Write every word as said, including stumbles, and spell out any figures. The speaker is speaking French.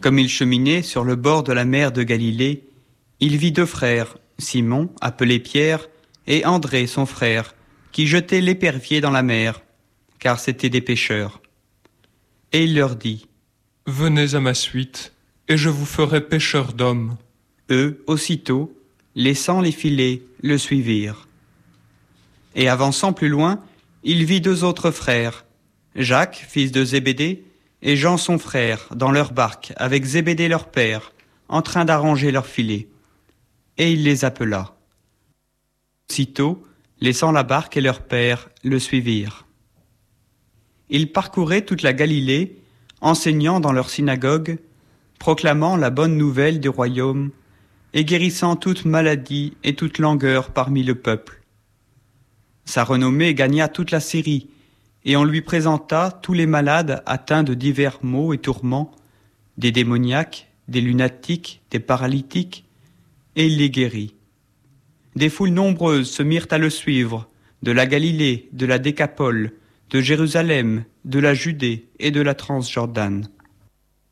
Comme il cheminait sur le bord de la mer de Galilée, il vit deux frères, Simon, appelé Pierre, et André, son frère, qui jetaient l'épervier dans la mer, car c'étaient des pêcheurs. Et il leur dit, « Venez à ma suite, et je vous ferai pêcheurs d'hommes. » Eux, aussitôt, laissant les filets, le suivirent. Et avançant plus loin, il vit deux autres frères, Jacques, fils de Zébédée, et Jean son frère, dans leur barque, avec Zébédée leur père, en train d'arranger leurs filets. Et il les appela. Sitôt, laissant la barque et leur père, le suivirent. Ils parcouraient toute la Galilée, enseignant dans leur synagogue, proclamant la bonne nouvelle du royaume, et guérissant toute maladie et toute langueur parmi le peuple. Sa renommée gagna toute la Syrie, et on lui présenta tous les malades atteints de divers maux et tourments, des démoniaques, des lunatiques, des paralytiques, et il les guérit. Des foules nombreuses se mirent à le suivre, de la Galilée, de la Décapole, de Jérusalem, de la Judée et de la Transjordane.